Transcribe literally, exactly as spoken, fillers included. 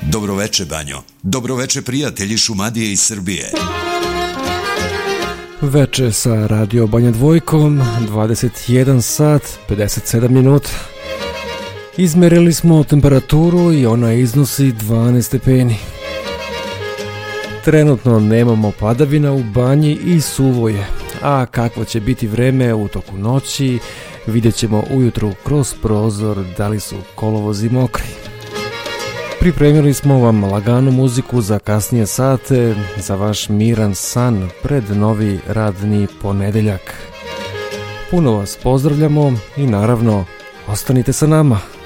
Dobroveče, Banjo. Dobroveče, prijatelji Šumadije i Srbije. Veče sa Radio Banja Dvojkom, dvadeset jedan sat, pedeset sedam minuta. Izmerili smo temperaturu i ona iznosi dvanaest stepeni. Trenutno nemamo padavina u banji i suvo je, a kakvo će biti vreme u toku noći, vidjet ćemo ujutru kroz prozor da li su kolovozi mokri. Pripremili smo vam laganu muziku za kasnije sate, za vaš miran san pred novi radni ponedeljak. Puno vas pozdravljamo i naravno ostanite sa nama.